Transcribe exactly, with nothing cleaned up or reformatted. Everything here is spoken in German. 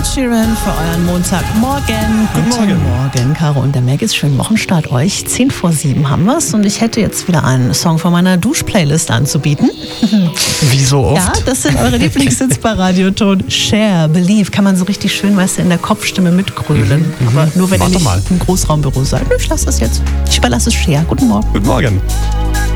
Ed Sheeran für euren Montagmorgen. Guten Morgen. Morgen, Caro und der Maggis. Schönen Wochenstart euch. zehn vor sieben haben wir's und ich hätte jetzt wieder einen Song von meiner Duschplaylist anzubieten. Wie so oft. Ja, das sind eure Lieblingshits bei Radioton. Share, Believe, kann man so richtig schön, weißt du, in der Kopfstimme mitgrölen. Mhm, Aber nur wenn Mach ihr doch nicht mal. im Großraumbüro seid. Ich lasse das jetzt. Ich überlasse es Share. Guten Morgen. Guten Morgen.